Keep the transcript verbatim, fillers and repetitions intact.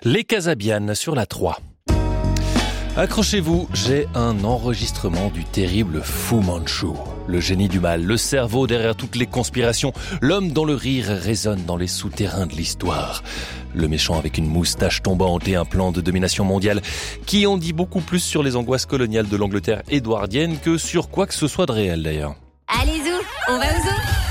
Les Casabiannes sur la trois. Accrochez-vous, j'ai un enregistrement du terrible Fu Manchu. Le génie du mal, le cerveau derrière toutes les conspirations, l'homme dont le rire résonne dans les souterrains de l'histoire. Le méchant avec une moustache tombante et un plan de domination mondiale qui en dit beaucoup plus sur les angoisses coloniales de l'Angleterre édouardienne que sur quoi que ce soit de réel d'ailleurs. Allez zou, on va au zoo.